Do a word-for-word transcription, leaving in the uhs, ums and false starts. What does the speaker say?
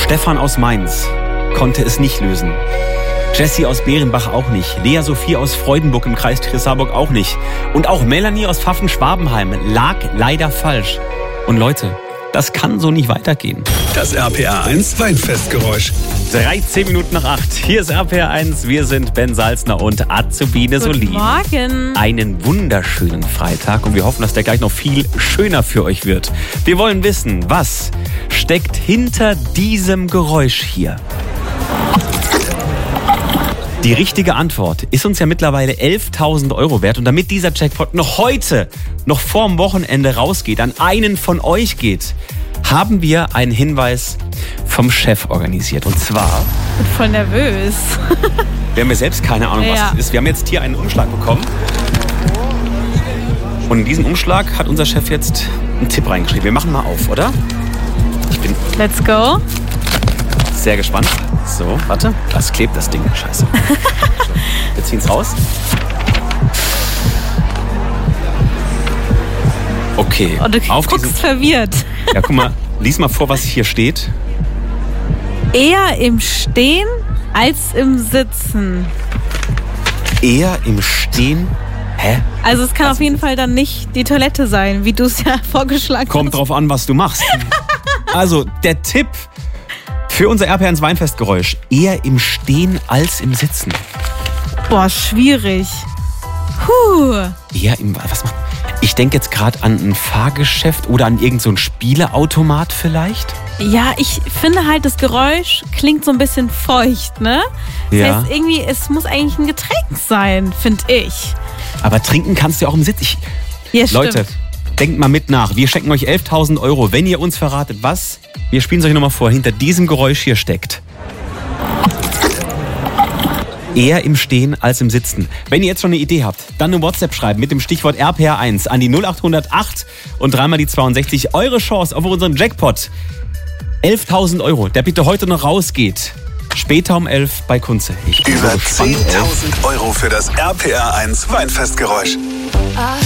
Stefan aus Mainz konnte es nicht lösen. Jessie aus Bärenbach auch nicht. Lea Sophie aus Freudenburg im Kreis Trier-Saarburg auch nicht. Und auch Melanie aus Pfaffen-Schwabenheim lag leider falsch. Und Leute, das kann so nicht weitergehen. Das R P R eins Weinfestgeräusch. dreizehn Minuten nach acht. Hier ist R P R eins. Wir sind Ben Salzner und Azubine Solin. Guten Morgen. Einen wunderschönen Freitag und wir hoffen, dass der gleich noch viel schöner für euch wird. Wir wollen wissen, was steckt hinter diesem Geräusch hier? Die richtige Antwort ist uns ja mittlerweile elftausend Euro wert. Und damit dieser Jackpot noch heute, noch vorm Wochenende rausgeht, an einen von euch geht, haben wir einen Hinweis vom Chef organisiert. Und zwar... Ich bin voll nervös. Wir haben ja selbst keine Ahnung, was ja. es ist. Wir haben jetzt hier einen Umschlag bekommen. Und in diesen Umschlag hat unser Chef jetzt einen Tipp reingeschrieben. Wir machen mal auf, oder? Ich bin Let's go. sehr gespannt. So, warte. Das klebt das Ding. Scheiße. Wir ziehen es raus. Okay. Und du auf guckst diesen, verwirrt. ja, guck mal. Lies mal vor, was hier steht. Eher im Stehen als im Sitzen. Eher im Stehen. Hä? Also es kann Also, auf jeden Fall dann nicht die Toilette sein, wie du es ja vorgeschlagen Kommt hast. drauf an, was du machst. Also, der Tipp für unser R P R eins Weinfestgeräusch. Eher im Stehen als im Sitzen. Boah, schwierig. Puh. Eher im... Was macht... Ich denke jetzt gerade an ein Fahrgeschäft oder an irgend so ein Spieleautomat vielleicht. Ja, ich finde halt, das Geräusch klingt so ein bisschen feucht, ne? Das Ja. heißt irgendwie, es muss eigentlich ein Getränk sein, finde ich. Aber trinken kannst du ja auch im Sitz. Ich, Ja, stimmt. Leute, denkt mal mit nach. Wir schenken euch elftausend Euro, wenn ihr uns verratet, was, wir spielen es euch nochmal vor, hinter diesem Geräusch hier steckt. Eher im Stehen als im Sitzen. Wenn ihr jetzt schon eine Idee habt, dann eine WhatsApp schreiben mit dem Stichwort R P R eins an die null acht null acht und dreimal die zweiundsechzig. Eure Chance auf unseren Jackpot. elftausend Euro, der bitte heute noch rausgeht. Später um elf bei Kunze. Ich bin so Über gespannt, ey. zehntausend Euro für das R P R eins Weinfestgeräusch.